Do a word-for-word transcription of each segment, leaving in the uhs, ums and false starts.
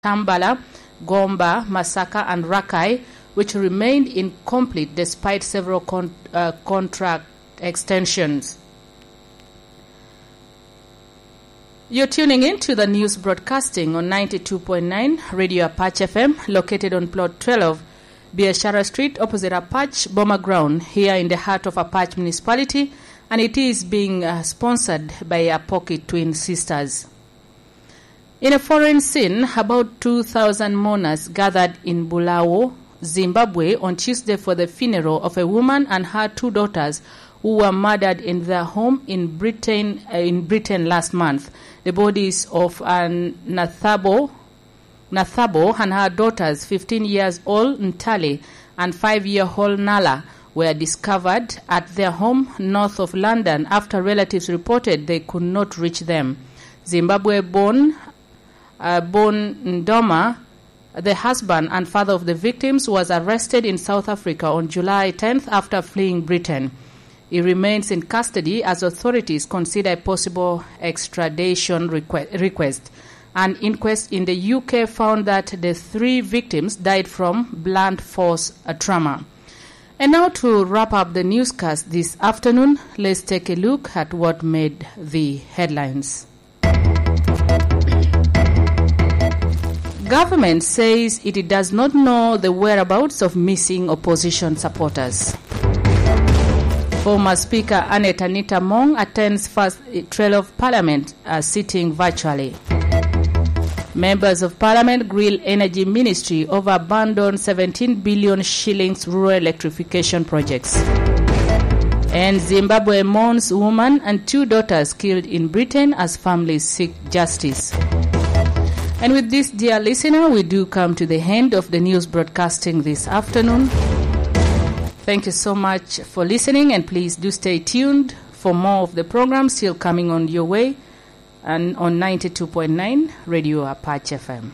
Tambala, Gomba, Masaka, and Rakai, which remained incomplete despite several con- uh, contract extensions. You're tuning in to the news broadcasting on ninety-two point nine Radio Apache F M, located on plot twelve, Biashara Street, opposite Apache Bomber Ground, here in the heart of Apache Municipality, and it is being uh, sponsored by Apoki Twin Sisters. In a foreign scene, about two thousand mourners gathered in Bulawo, Zimbabwe, on Tuesday for the funeral of a woman and her two daughters who were murdered in their home in Britain uh, in Britain last month. The bodies of uh, Nathabo, Nathabo and her daughters, fifteen years old Ntali and five-year-old Nala, were discovered at their home north of London after relatives reported they could not reach them. Zimbabwe-born uh, born Ndoma, the husband and father of the victims, was arrested in South Africa on July tenth after fleeing Britain. He remains in custody as authorities consider a possible extradition request. request. An inquest in the U K found that the three victims died from blunt force trauma. And now to wrap up the newscast this afternoon, let's take a look at what made the headlines. Government says it does not know the whereabouts of missing opposition supporters. Former Speaker Annette Anita Mong attends first Trail of Parliament uh, sitting virtually. Members of Parliament grill Energy Ministry over abandoned seventeen billion shillings rural electrification projects. And Zimbabwe mourns woman and two daughters killed in Britain as families seek justice. And with this, dear listener, we do come to the end of the news broadcasting this afternoon. Thank you so much for listening, and please do stay tuned for more of the programs still coming on your way and on ninety-two point nine Radio Apache F M.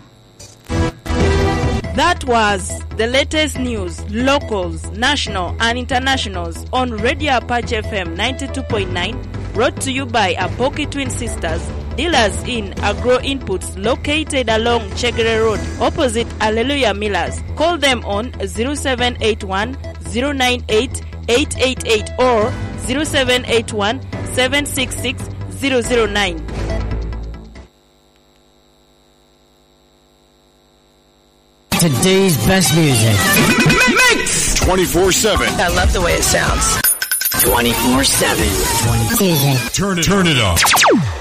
That was the latest news, locals, national and internationals on Radio Apache F M ninety-two point nine, brought to you by Apoki Twin Sisters, dealers in agro inputs located along Chegere Road, opposite Alleluia Millers. Call them on zero seven eight one, zero nine eight, eight eight eight or zero seven eight one, seven six six, zero zero nine. Today's best music. Mix twenty-four seven. I love the way it sounds. twenty-four seven. Turn it, turn it up.